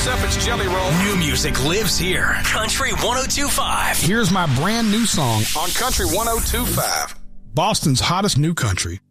up? It's Jelly Roll. New music lives here. Country 102.5. Here's my brand new song On Country 102.5. Boston's hottest new country.